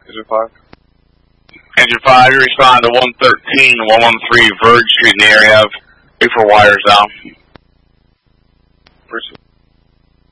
Engine 5. Engine 5, you respond to 113, 113 Verge Street in the area of wait for wires down. Pursuit.